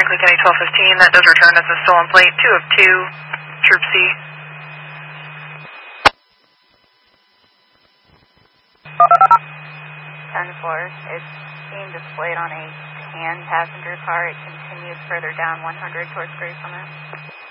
Lee County 1215, that does return as a stolen plate, 2 of 2, Troop C. 10-4, it's being displayed on a tan passenger car. It continues further down 100 towards Grace Summit.